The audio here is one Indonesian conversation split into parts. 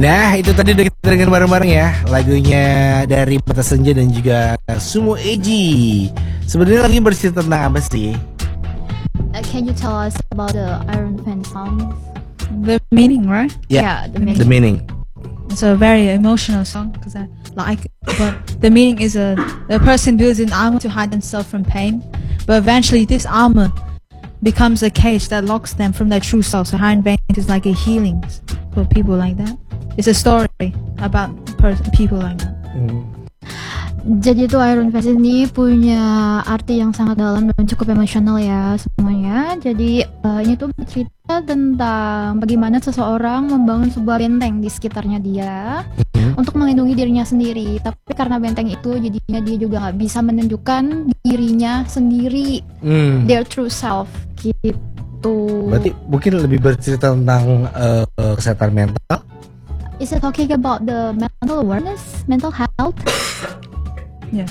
Nah, itu tadi udah kita dengar bareng-bareng ya, lagunya dari Batas Senja dan juga Sumo Eji. Sebenarnya lagi bercerita tentang apa sih? Can you tell us about the Iron Fan song? The meaning, right? Yeah, The meaning. It's a very emotional song because I like it. But the meaning is the person builds an armor to hide themselves from pain, but eventually this armor becomes a cage that locks them from their true self. So Iron Veins is like a healing for people like that. It's a story about people like that. Jadi tuh Iron Fist ini punya arti yang sangat dalam dan cukup emosional ya semuanya. Jadi ini tuh bercerita tentang bagaimana seseorang membangun sebuah benteng di sekitarnya dia untuk melindungi dirinya sendiri. Tapi karena benteng itu jadinya dia juga nggak bisa menunjukkan dirinya sendiri, their true self gitu. Berarti mungkin lebih bercerita tentang kesehatan mental. Is it talking about the mental awareness, mental health? Yeah.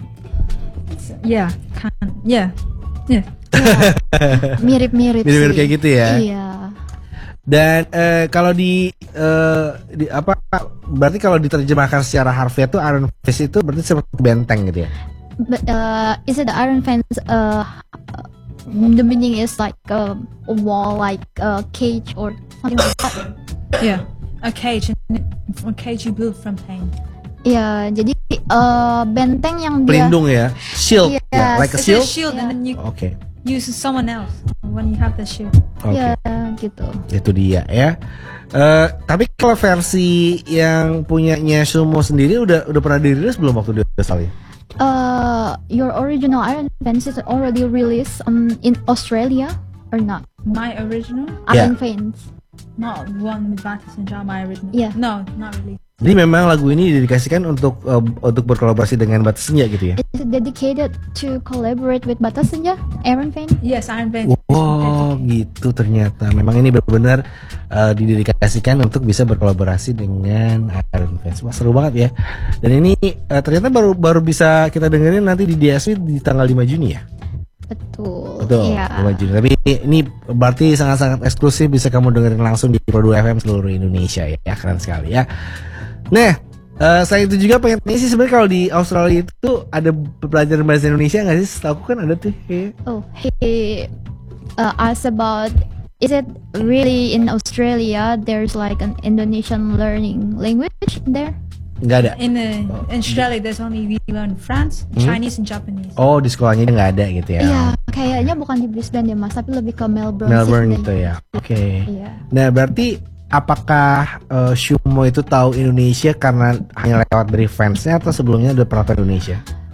Mirip-mirip Mirip-mirip sih. kayak gitu ya. Iya. Dan kalau di apa? Berarti kalau diterjemahkan secara harfiah tuh Iron Fist itu berarti seperti benteng gitu ya. But is it the Iron Fence? The meaning is like a wall, like a cage or something like that. Yeah. A cage you build from pain. Ya, jadi benteng yang dia Pelindung ya, shield, Yes, ya, like a It's shield. a shield, and then you Oke. use someone else when you have the shield. Oke. ya gitu. Itu dia ya. Tapi kalau versi yang punyanya Sumo sendiri udah pernah dirilis belum waktu di Australia? Your original Iron Fence is already released in Australia or not? My original, Iron Fence. not one with Batas Senja. My original. Yeah. No, not really. Jadi memang lagu ini didedikasikan untuk berkolaborasi dengan Batas Senja gitu ya? Is it dedicated to collaborate with Batas Senja, Iron Fence? Yes, Iron Veins. Wow, gitu ternyata. Memang ini benar-benar didedikasikan untuk bisa berkolaborasi dengan Iron Fans. Wah, seru banget ya. Dan ini ternyata baru bisa kita dengerin nanti di DSW di tanggal 5 Juni ya? Betul, Iya. 5 Juni. Tapi ini berarti sangat-sangat eksklusif, bisa kamu dengerin langsung di Pro 2 FM seluruh Indonesia ya. Keren sekali ya. Nah, selain itu juga pengen tanya sih, sebenarnya kalau di Australia itu ada pelajaran bahasa Indonesia nggak sih? Setahu aku kan ada tuh. Oh, he asked about, is it really in Australia there's like an Indonesian learning language there? Nggak ada. In Australia, there's only we learn France, Chinese, and Japanese. Oh, di sekolahnya nggak ada gitu ya? Iya, kayaknya bukan di Brisbane ya mas, tapi lebih ke Melbourne. Melbourne Sydney. gitu ya. Oke. Iya. Nah, berarti apakah Sumo itu tahu Indonesia karena hanya lewat dari fansnya atau sebelumnya udah pernah tahu Indonesia?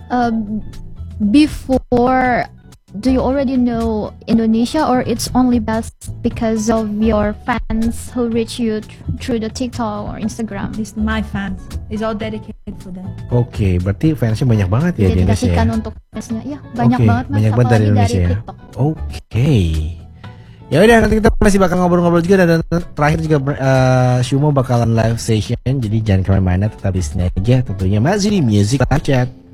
Before, do you already know Indonesia or it's only best because of your fans who reach you through the TikTok or Instagram? It's my fans. It's all dedicated for them. Oke, berarti fansnya banyak banget ya di Indonesia ya? Dedikasikan untuk fansnya, ya banyak Oke, banget mas, banyak banget dari apalagi Indonesia ya? TikTok. Oke. Ya udah, nanti kita masih bakal ngobrol-ngobrol juga, dan terakhir juga Sumo bakalan live session, jadi jangan kemana-mana, tetap di sini aja tentunya masih di Music Live Chat.